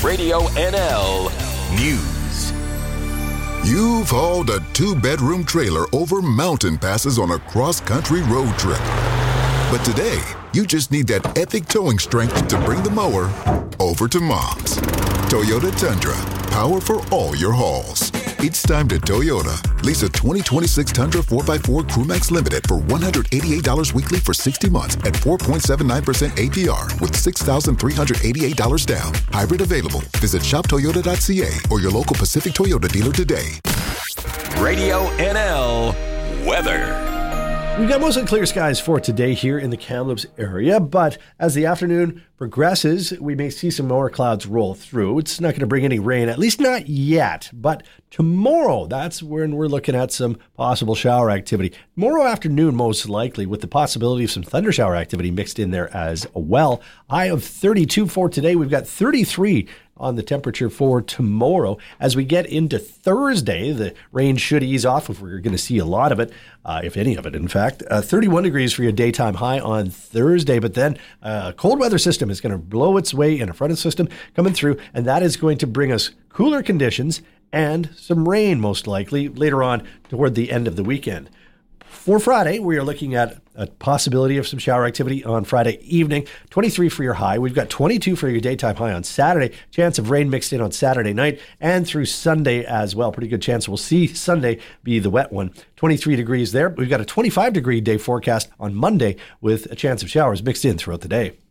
Radio NL News. You've hauled a 2-bedroom trailer over mountain passes on a cross-country road trip. But today, you just need that epic towing strength to bring the mower over to Mom's. Toyota Tundra, power for all your hauls. It's time to Toyota. Lease a 2026 Tundra 4x4 Crewmax Limited for $188 weekly for 60 months at 4.79% APR with $6,388 down. Hybrid available. Visit shoptoyota.ca or your local Pacific Toyota dealer today. Radio NL weather. We've got mostly clear skies for today here in the Kamloops area, but as the afternoon progresses, we may see some more clouds roll through. It's not going to bring any rain, at least not yet, but tomorrow, that's when we're looking at some possible shower activity. Tomorrow afternoon, most likely, with the possibility of some thunder shower activity mixed in there as well. High of 32 for today. We've got 33 on the temperature for tomorrow. As we get into Thursday, the rain should ease off if we're going to see a lot of it, if any of it, in fact. 31 degrees for your daytime high on Thursday, but then a cold weather system is going to blow its way in, a frontal system coming through, and that is going to bring us cooler conditions and some rain, most likely, later on toward the end of the weekend. For Friday, we are looking at a possibility of some shower activity on Friday evening. 23 for your high. We've got 22 for your daytime high on Saturday. Chance of rain mixed in on Saturday night and through Sunday as well. Pretty good chance we'll see Sunday be the wet one. 23 degrees there. We've got a 25-degree day forecast on Monday with a chance of showers mixed in throughout the day.